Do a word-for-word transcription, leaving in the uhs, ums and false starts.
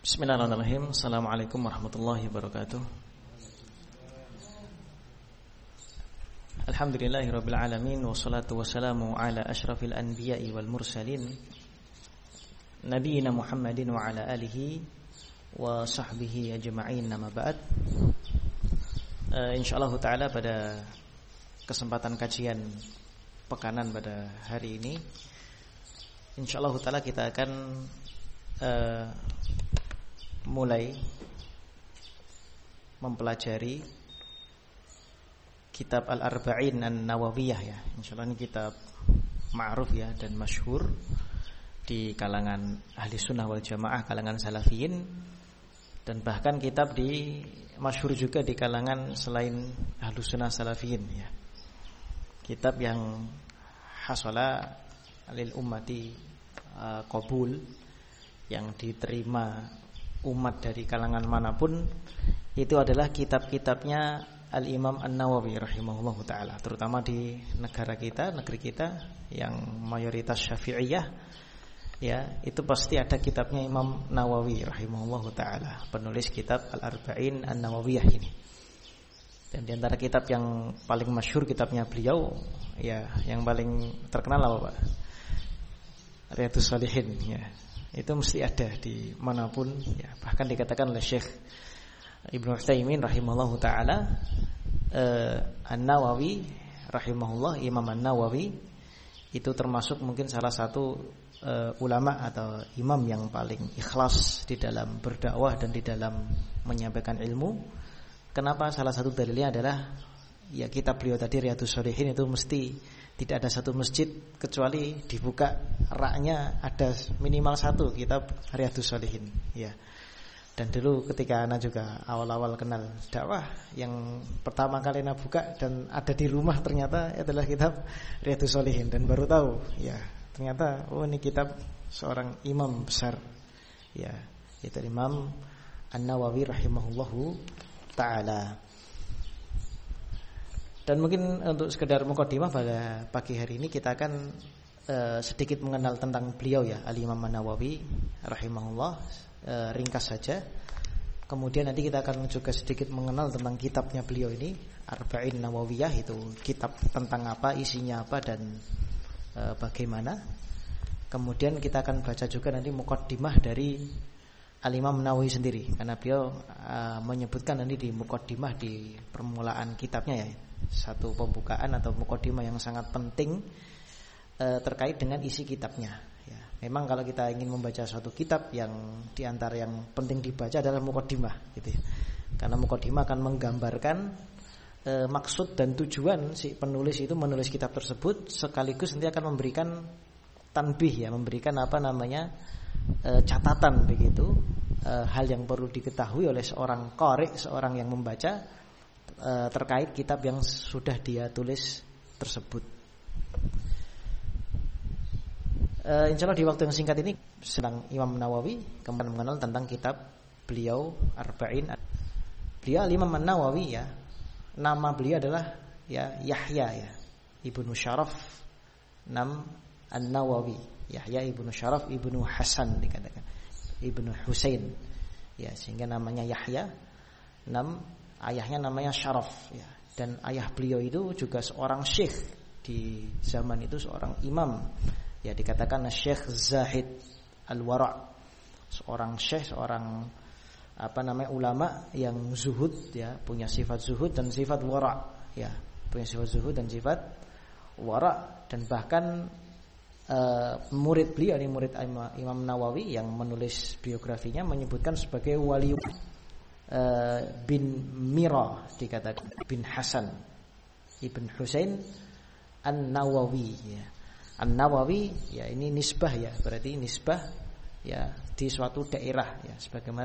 Bismillahirrahmanirrahim. Assalamualaikum warahmatullahi wabarakatuh. Alhamdulillahirabbil alamin wassalatu wassalamu ala asyrafil anbiya'i wal mursalin nabiyina Muhammadin wa ala alihi wa sahbihi ajma'in. Nama ba'd. uh, Insyaallah ta'ala pada kesempatan kajian pekanan pada hari ini, insyaallah ta'ala kita akan uh, mulai mempelajari kitab Al-Arba'in An-Nawawiyah ya. Insyaallah ini kitab ma'ruf ya dan masyhur di kalangan ahli sunnah wal jamaah, kalangan salafiyin, dan bahkan kitab di masyhur juga di kalangan selain ahli sunnah salafiyin ya. Kitab yang hasala lil ummati uh, qabul, yang diterima umat dari kalangan manapun, itu adalah kitab-kitabnya Al-Imam An-Nawawi rahimahullahu ta'ala. Terutama di negara kita, negeri kita yang mayoritas Syafi'iyah ya, itu pasti ada kitabnya Imam Nawawi rahimahullahu ta'ala, penulis kitab Al-Arba'in An-Nawawiyah ini. Dan di antara kitab yang paling masyhur kitabnya beliau ya, yang paling terkenal apa Pak? Riyadhus Shalihin ya. Itu mesti ada di manapun ya. Bahkan dikatakan oleh Syekh Ibnu Utsaimin rahimahullahu taala, eh, An-Nawawi rahimahullah, Imam An-Nawawi itu termasuk mungkin salah satu eh, ulama atau imam yang paling ikhlas di dalam berdakwah dan di dalam menyampaikan ilmu. Kenapa? Salah satu dalilnya adalah ya kitab beliau tadi Riyadhus Shalihin itu mesti tidak ada satu masjid kecuali dibuka raknya ada minimal satu kitab Riyadhus Shalihin ya. Dan dulu ketika anak juga awal-awal kenal dakwah, yang pertama kali anak buka dan ada di rumah ternyata adalah kitab Riyadhus Shalihin, dan baru tahu ya ternyata oh ini kitab seorang imam besar ya, itu Imam An-Nawawi rahimahullahu ta'ala. Dan mungkin untuk sekedar mukadimah pada pagi hari ini kita akan uh, sedikit mengenal tentang beliau ya, Al-Imam An-Nawawi rahimahullah, uh, ringkas saja. Kemudian nanti kita akan juga sedikit mengenal tentang kitabnya beliau ini, Arba'in Nawawiyah, itu kitab tentang apa, isinya apa, dan uh, bagaimana. Kemudian kita akan baca juga nanti mukadimah dari Al-Imam Nawawi sendiri, karena beliau uh, menyebutkan nanti di mukadimah di permulaan kitabnya ya, satu pembukaan atau mukadimah yang sangat penting uh, terkait dengan isi kitabnya ya. Memang kalau kita ingin membaca suatu kitab, yang diantara yang penting dibaca adalah mukadimah gitu ya. Karena mukadimah akan menggambarkan uh, maksud dan tujuan si penulis itu menulis kitab tersebut, sekaligus nanti akan memberikan tanbih ya, memberikan apa namanya e, catatan begitu, e, hal yang perlu diketahui oleh seorang qari, seorang yang membaca e, terkait kitab yang sudah dia tulis tersebut. e, Insyaallah di waktu yang singkat ini sedang Imam Nawawi kemudian mengenal tentang kitab beliau Arba'in. Beliau Imam An-Nawawi ya, nama beliau adalah ya Yahya ya Ibnu Syaraf Nam An-Nawawi, Yahya ibnu Syaraf ibnu Hasan dikatakan, ibnu Husain ya, sehingga namanya Yahya. Nam ayahnya namanya Syaraf ya, dan ayah beliau itu juga seorang syekh di zaman itu, seorang imam ya, dikatakan Syekh Zahid Al-Wara', seorang syekh, seorang apa namanya ulama yang zuhud ya, punya sifat zuhud dan sifat wara' ya, punya sifat zuhud dan sifat wara'. Dan bahkan Uh, murid beliau ini, murid Imam Nawawi yang menulis biografinya, menyebutkan sebagai wali uh, bin Mira, dikatakan bin Hasan ibn Husain An-Nawawi ya. An-Nawawi ya, ini nisbah ya, berarti nisbah ya di suatu daerah ya, sebagaimana